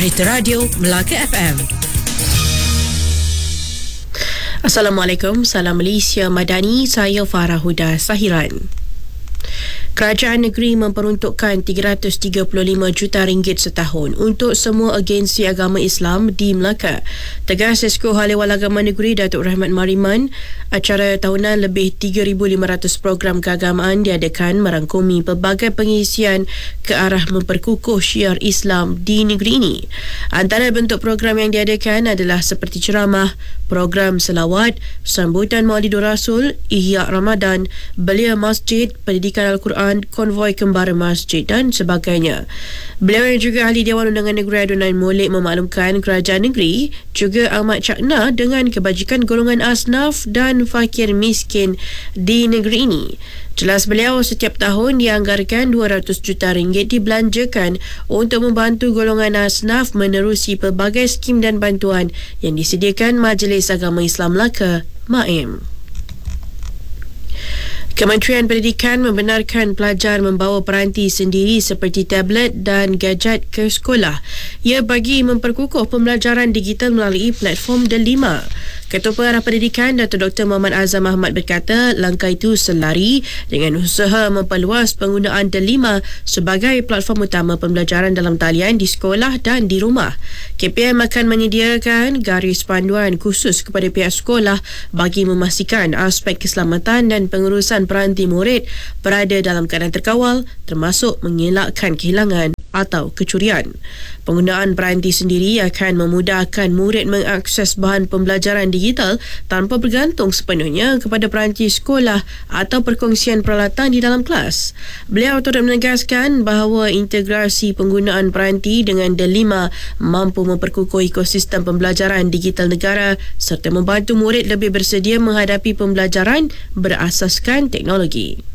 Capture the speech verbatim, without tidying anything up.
Berita Radio Melaka F M. Assalamualaikum, salam Malaysia Madani, saya Farah Huda Sahiran. Kerajaan negeri memperuntukkan tiga ratus tiga puluh lima juta ringgit setahun untuk semua agensi agama Islam di Melaka. Tegas Esko Hal Ehwal Agama Negeri Datuk Rahmat Mariman, acara tahunan lebih tiga ribu lima ratus program keagamaan diadakan merangkumi pelbagai pengisian ke arah memperkukuh syiar Islam di negeri ini. Antara bentuk program yang diadakan adalah seperti ceramah, program selawat, sambutan Maulidur Rasul, Ihya Ramadan, belia masjid, pendidikan Al-Quran, konvoi kembara masjid dan sebagainya. Beliau yang juga ahli Dewan Undangan Negeri Adunan Molek memaklumkan kerajaan negeri juga amat cakna dengan kebajikan golongan asnaf dan fakir miskin di negeri ini. Jelas beliau, setiap tahun dianggarkan dua ratus juta ringgit dibelanjakan untuk membantu golongan asnaf menerusi pelbagai skim dan bantuan yang disediakan Majlis Agama Islam Melaka, M A I M. Kementerian Pendidikan membenarkan pelajar membawa peranti sendiri seperti tablet dan gadget ke sekolah. Ia bagi memperkukuh pembelajaran digital melalui platform Delima. Ketua Pengarah Pendidikan Datuk Doktor Muhammad Azam Ahmad berkata langkah itu selari dengan usaha memperluas penggunaan Delima sebagai platform utama pembelajaran dalam talian di sekolah dan di rumah. K P M akan menyediakan garis panduan khusus kepada pihak sekolah bagi memastikan aspek keselamatan dan pengurusan peranti murid berada dalam keadaan terkawal, termasuk mengelakkan kehilangan atau kecurian. Penggunaan peranti sendiri akan memudahkan murid mengakses bahan pembelajaran digital tanpa bergantung sepenuhnya kepada peranti sekolah atau perkongsian peralatan di dalam kelas. Beliau turut menegaskan bahawa integrasi penggunaan peranti dengan Delima mampu memperkukuh ekosistem pembelajaran digital negara serta membantu murid lebih bersedia menghadapi pembelajaran berasaskan teknologi.